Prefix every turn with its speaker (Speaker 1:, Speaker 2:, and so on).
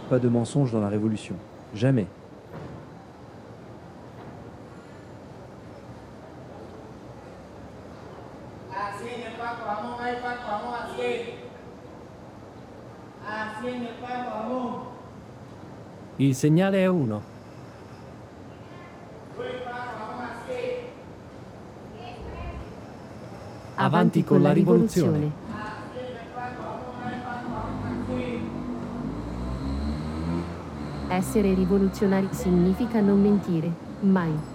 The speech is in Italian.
Speaker 1: Pas de mensonges dans la révolution. Jamais.
Speaker 2: Il segnale è 1. Avanti con la rivoluzione.
Speaker 3: Essere rivoluzionari significa non mentire, mai.